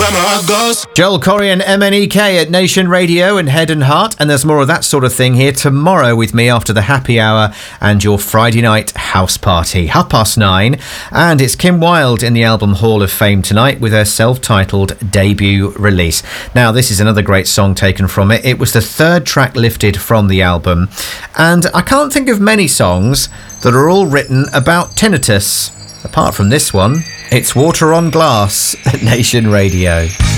where my heart goes. Joel Corey and MNEK at Nation Radio and Head and Heart, and there's more of that sort of thing here tomorrow with me after the happy hour and your Friday night house party, 9:30, and it's Kim Wilde in the Album Hall of Fame tonight with her self-titled debut release. Now, this is another great song taken from it. It was the third track lifted from the album, and I can't think of many songs that are all written about tinnitus. Apart from this one, it's Water on Glass at Nation Radio.